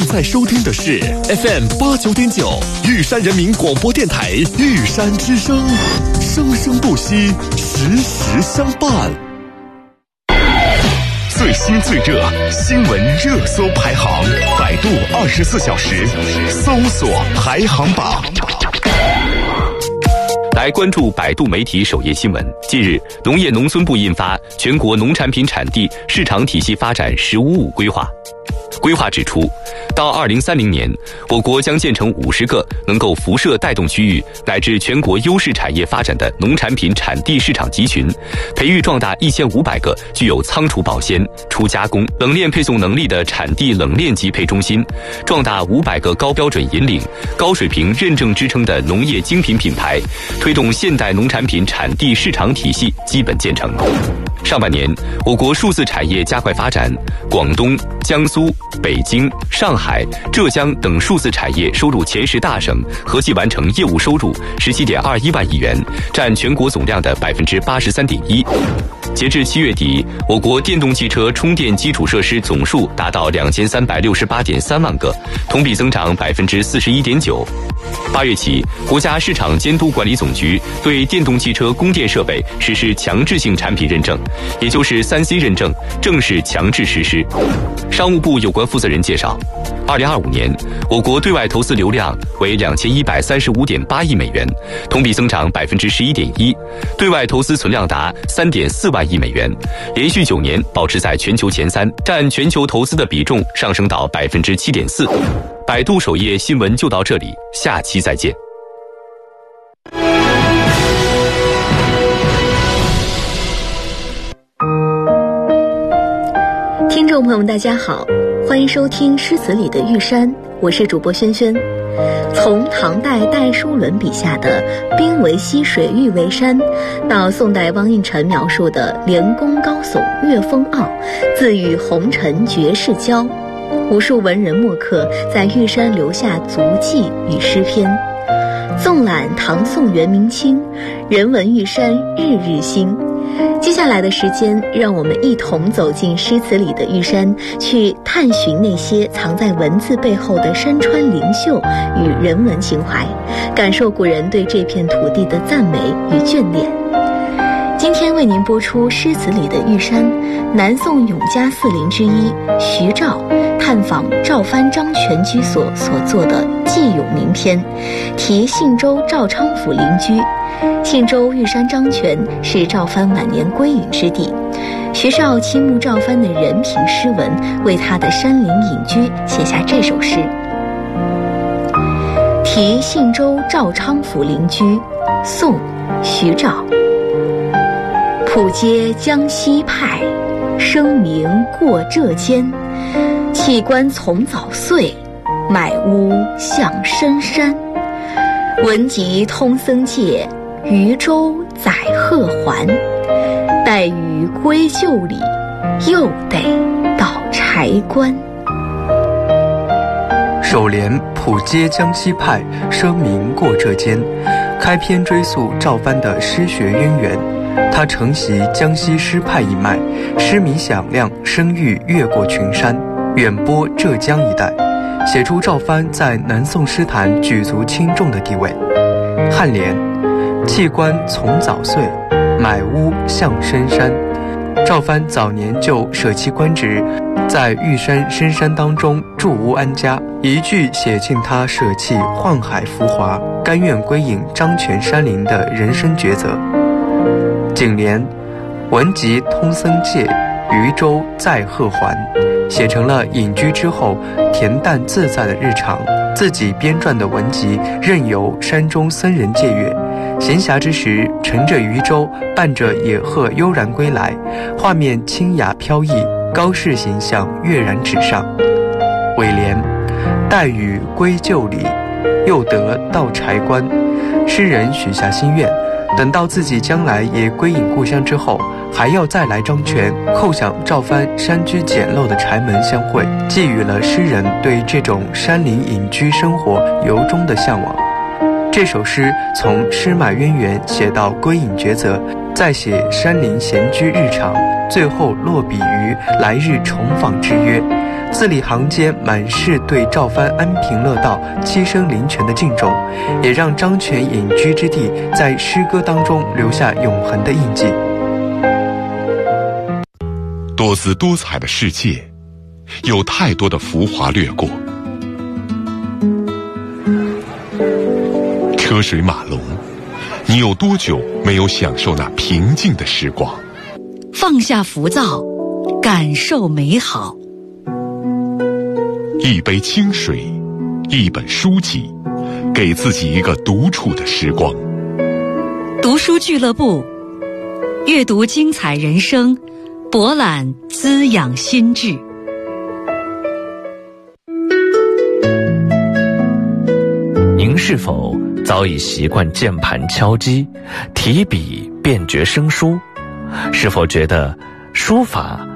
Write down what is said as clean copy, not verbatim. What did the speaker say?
在收听的是 FM89.9玉山人民广播电台玉山之声，生生不息，时时相伴。最新最热新闻热搜排行，百度24小时搜索排行榜。来关注百度媒体首页新闻。近日，农业农村部印发《全国农产品产地市场体系发展“十五五”规划》。规划指出，到2030年，我国将建成50个能够辐射带动区域乃至全国优势产业发展的农产品产地市场集群，培育壮大1500个具有仓储保鲜、初加工、冷链配送能力的产地冷链集配中心，壮大500个高标准引领、高水平认证支撑的农业精品品牌，推动现代农产品产地市场体系基本建成。上半年，我国数字产业加快发展，广东、江苏、北京、上海、浙江等数字产业收入前10大省合计完成业务收入17.21万亿元，占全国总量的83.1%。截至7月底，我国电动汽车充电基础设施总数达到2368.3万个，同比增长41.9%。8月起，国家市场监督管理总局对电动汽车供电设备实施强制性产品认证，也就是3C 认证，正式强制实施。商务部有关负责人介绍，2025年，我国对外投资流量为2135.8亿美元，同比增长11.1%，对外投资存量达3.4万亿美元，连续9年保持在全球前3，占全球投资的比重上升到7.4%。百度首页新闻就到这里，下期再见。 听众朋友们大家好，欢迎收听诗词里的玉山，我是主播萱萱。从唐代戴叔伦笔下的兵为溪水玉为山，到宋代汪应辰描述的连峰高耸岳风傲，自与红尘绝世交，无数文人墨客在玉山留下足迹与诗篇。纵览唐宋元明清，人文玉山日日新。接下来的时间，让我们一同走进诗词里的玉山，去探寻那些藏在文字背后的山川灵秀与人文情怀，感受古人对这片土地的赞美与眷恋。今天为您播出诗词里的玉山，南宋永嘉4陵之一徐照探访赵藩张全居所作的寄咏名篇，题信州赵昌府邻居。信州玉山张全是赵藩晚年归隐之地，徐照倾慕赵藩的人品诗文，为他的山林隐居写下这首诗。题信州赵昌府邻居，宋，徐照。浦街江西派，声名过浙间。弃官从早岁，买屋向深山。文集通僧介，渔舟载鹤还。待遇归旧里，又得到柴关。 首联浦街江西派，声名过浙间，开篇追溯赵藩的诗学渊源。他承袭江西诗派一脉，诗名响亮，声誉越过群山，远播浙江一带，写出赵藩在南宋诗坛举足轻重的地位。颔联弃官从早岁，买屋向深山。赵藩早年就舍弃官职，在玉山深山当中住屋安家，一句写尽他舍弃宦海浮华，甘愿归隐张全山林的人生抉择。颈联文集通僧介，渔舟载鹤还，写成了隐居之后恬淡自在的日常。自己编撰的文集任由山中僧人借阅，闲暇之时乘着渔舟，伴着野鹤悠然归来，画面清雅飘逸，高士形象跃然纸上。尾联待遇归旧里，又得到柴关。诗人许下心愿，等到自己将来也归隐故乡之后，还要再来张全叩响赵藩山居简陋的柴门相会，寄予了诗人对这种山林隐居生活由衷的向往。这首诗从诗脉渊源写到归隐抉择，再写山林闲居日常，最后落笔于来日重访之约， 字里行间满是对赵藩安贫乐道、栖身林泉的敬重，也让张全隐居之地在诗歌当中留下永恒的印记。 多姿多彩的世界，有太多的浮华掠过，车水马龙，你有多久没有享受那平静的时光？ 放下浮躁，感受美好。 一杯清水，一本书籍，给自己一个独处的时光。 读书俱乐部，阅读精彩人生，博览滋养心智。 您是否早已习惯键盘敲击，提笔便觉生疏？是否觉得书法